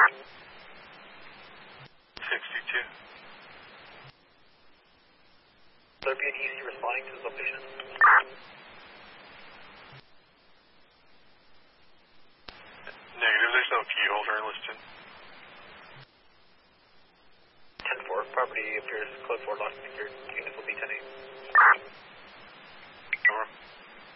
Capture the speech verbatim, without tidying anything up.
sixty-two. There be an E C responding to this location? Negative, there's no key holder listed. ten four, property appears close for lost secured. Units will be ten eight.